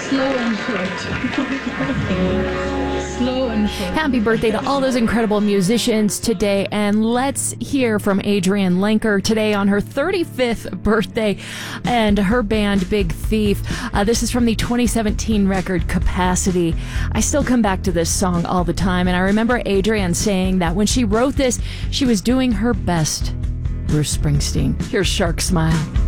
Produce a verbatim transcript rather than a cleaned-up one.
Slow and short. Slow and short. Happy birthday to all those incredible musicians today. And let's hear from Adrienne Lenker today on her thirty-fifth birthday and her band Big Thief. Uh, this is from the twenty seventeen record Capacity. I still come back to this song all the time, and I remember Adrienne saying that when she wrote this, she was doing her best. Bruce Springsteen. Here's Shark Smile.